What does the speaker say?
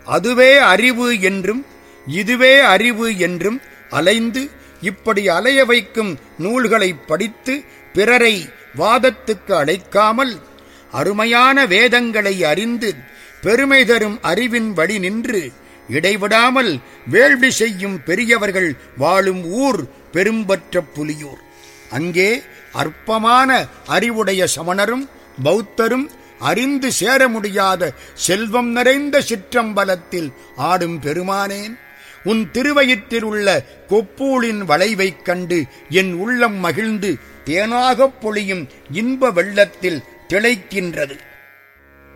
அதுவே அறிவு என்றும் இதுவே அறிவு என்றும் அலைந்து இப்படி அலைய வைக்கும் நூல்களை படித்து பிறரை வாதத்துக்கு அழைக்காமல் அருமையான வேதங்களை அறிந்து பெருமை தரும் அறிவின் வழி நின்று இடைவிடாமல் வேள்வி செய்யும் பெரியவர்கள் வாழும் ஊர் பெரும்பற்ற புலியூர். அங்கே அற்பமான அறிவுடைய சமணரும் பௌத்தரும் அறிந்து சேர முடியாத செல்வம் நிறைந்த சிற்றம்பலத்தில் ஆடும் பெருமானேன், உன் திருவயிற்றில் உள்ள கொப்பூளின் வளைவைக் கண்டு என் உள்ளம் மகிழ்ந்து தேனாகப் பொழியும் இன்ப வெள்ளத்தில் திளைக்கின்றது.